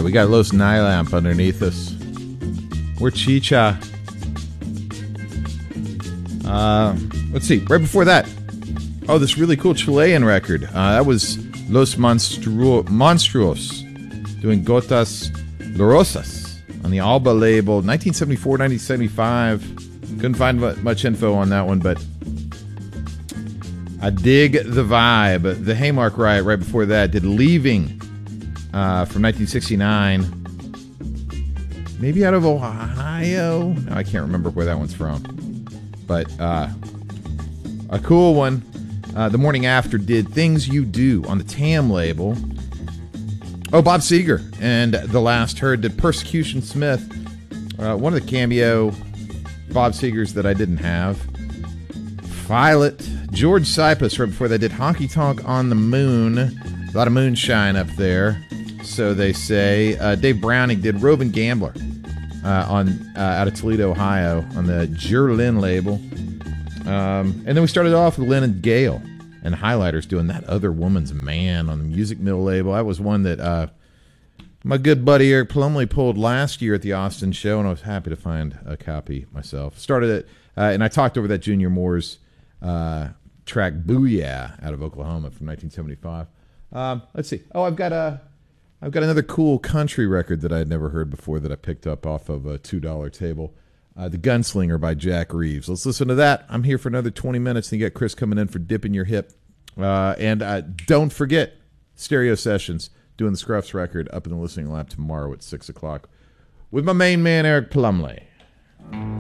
right, we got Los Nylamp underneath us. We're Chicha. Let's see. Right before that, this really cool Chilean record. That was Los Monstruos doing Gotas Lorosas on the Alba label, 1974, 1975. Couldn't find much info on that one, but I dig the vibe. The Haymark Riot right before that did Leaving from 1969. Maybe out of Ohio? No, I can't remember where that one's from. But a cool one. The Morning After did Things You Do on the TAM label. Oh, Bob Seger and The Last Heard did Persecution Smith. One of the cameo Bob Segers that I didn't have. Violet. George Cypress right before they did Honky Tonk on the Moon. A lot of moonshine up there, so they say. Dave Browning did Roving Gambler out of Toledo, Ohio, on the Jerlin label. And then we started off with Lynn and Gale and Highlighters doing That Other Woman's Man on the Music Mill label. That was one that my good buddy Eric Plumley pulled last year at the Austin show, and I was happy to find a copy myself. Started it, and I talked over that Junior Moore's track Booyah out of Oklahoma from 1975. Let's see. Oh, I've got another cool country record that I had never heard before that I picked up off of a $2 table. The Gunslinger by Jack Reeves. Let's listen to that. I'm here for another 20 minutes, and you got Chris coming in for Dipping Your Hip. And don't forget, Stereo Sessions doing the Scruffs record up in the listening lab tomorrow at 6 o'clock with my main man, Eric Plumley.